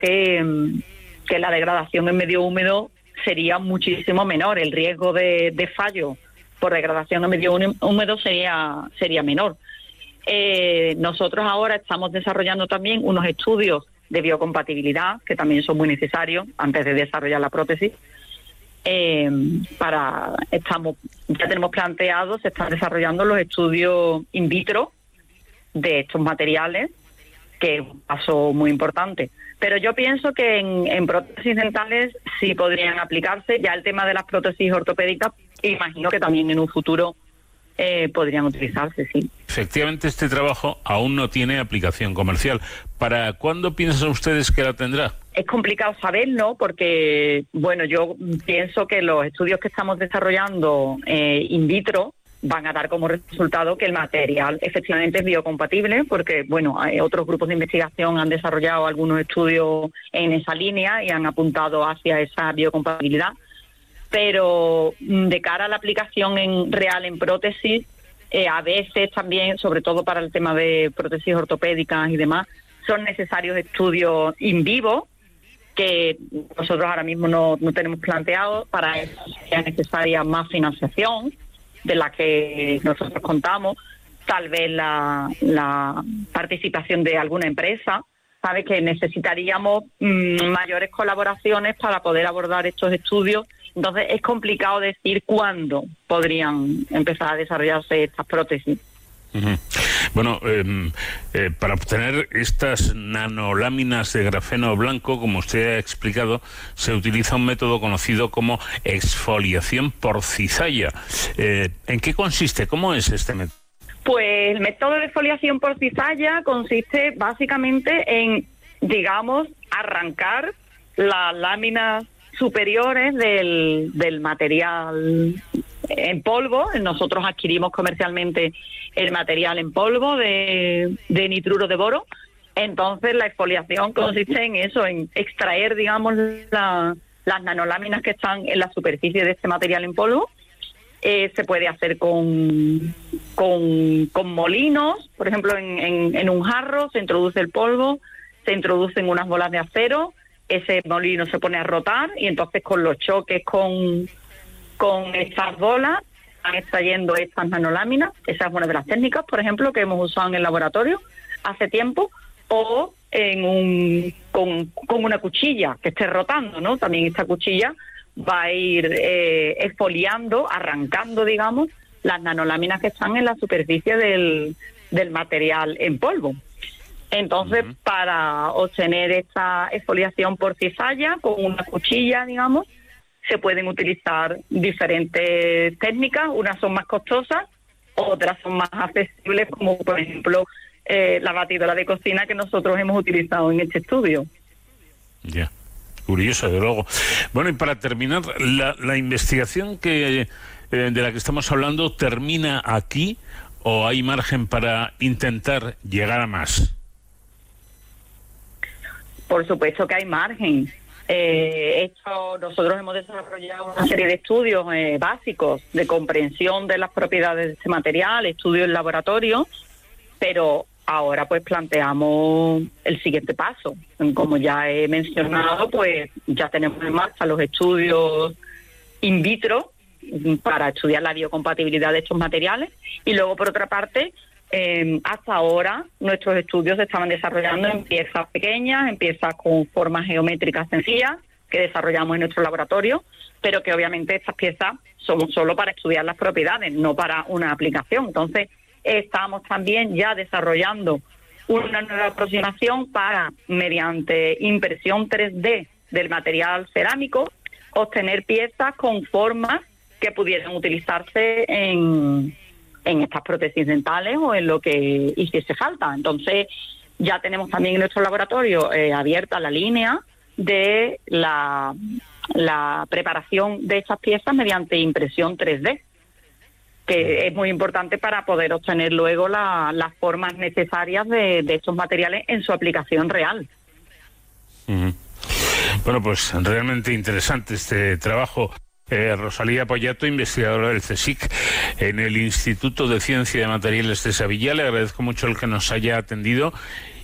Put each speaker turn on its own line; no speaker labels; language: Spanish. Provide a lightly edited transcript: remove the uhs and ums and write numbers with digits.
que la degradación en medio húmedo sería muchísimo menor. El riesgo de fallo por degradación en medio húmedo sería menor. Nosotros ahora estamos desarrollando también unos estudios de biocompatibilidad, que también son muy necesarios antes de desarrollar la prótesis. Ya tenemos planteados, se están desarrollando los estudios in vitro de estos materiales, que es un paso muy importante. Pero yo pienso que en prótesis dentales sí podrían aplicarse. Ya el tema de las prótesis ortopédicas, imagino que también en un futuro podrían utilizarse, sí.
Efectivamente, este trabajo aún no tiene aplicación comercial. ¿Para cuándo piensan ustedes que la tendrá?
Es complicado saberlo porque, bueno, yo pienso que los estudios que estamos desarrollando in vitro van a dar como resultado que el material efectivamente es biocompatible, porque, bueno, otros grupos de investigación han desarrollado algunos estudios en esa línea y han apuntado hacia esa biocompatibilidad. Pero de cara a la aplicación real en prótesis, a veces también, sobre todo para el tema de prótesis ortopédicas y demás, son necesarios estudios in vivo, que nosotros ahora mismo no tenemos planteado. Para eso sería necesaria más financiación de la que nosotros contamos, tal vez la participación de alguna empresa. Sabe que necesitaríamos mayores colaboraciones para poder abordar estos estudios. Entonces es complicado decir cuándo podrían empezar a desarrollarse estas prótesis.
Uh-huh. Bueno, para obtener estas nanoláminas de grafeno blanco, como usted ha explicado, se utiliza un método conocido como exfoliación por cizalla. ¿En qué consiste? ¿Cómo es este método?
Pues el método de exfoliación por cizalla consiste básicamente en, digamos, arrancar las láminas superiores del material en polvo. Nosotros adquirimos comercialmente el material en polvo de nitruro de boro. Entonces la exfoliación consiste en eso, en extraer, digamos, las nanoláminas que están en la superficie de este material en polvo. Se puede hacer con molinos, por ejemplo, en un jarro se introduce el polvo, se introducen unas bolas de acero, ese molino se pone a rotar y entonces con los choques con estas bolas están extrayendo estas nanoláminas. Esa es una de las técnicas, por ejemplo, que hemos usado en el laboratorio hace tiempo, o con una cuchilla que esté rotando, ¿no? También esta cuchilla va a ir exfoliando, arrancando, digamos, las nanoláminas que están en la superficie del material en polvo. Entonces, para obtener esta exfoliación por cizalla, con una cuchilla, digamos, se pueden utilizar diferentes técnicas. Unas son más costosas, otras son más accesibles, como por ejemplo la batidora de cocina que nosotros hemos utilizado en este estudio.
Ya. Curioso, de luego. Bueno, y para terminar, la investigación de la que estamos hablando, ¿termina aquí o hay margen para intentar llegar a más?
Por supuesto que hay margen. Nosotros hemos desarrollado una serie de estudios básicos de comprensión de las propiedades de este material, estudios en laboratorio, pero ahora pues planteamos el siguiente paso. Como ya he mencionado, pues ya tenemos en marcha los estudios in vitro para estudiar la biocompatibilidad de estos materiales, y luego por otra parte, hasta ahora nuestros estudios se estaban desarrollando en piezas pequeñas, en piezas con formas geométricas sencillas que desarrollamos en nuestro laboratorio, pero que obviamente estas piezas son solo para estudiar las propiedades, no para una aplicación. Entonces estamos también ya desarrollando una nueva aproximación para, mediante impresión 3D del material cerámico, obtener piezas con formas que pudieran utilizarse en estas prótesis dentales o en lo que hiciese falta. Entonces ya tenemos también en nuestro laboratorio abierta la línea de la preparación de estas piezas mediante impresión 3D, que es muy importante para poder obtener luego las formas necesarias de estos materiales en su aplicación real.
Uh-huh. Bueno, pues realmente interesante este trabajo. Rosalía Poyato, investigadora del CSIC en el Instituto de Ciencia de Materiales de Sevilla, le agradezco mucho el que nos haya atendido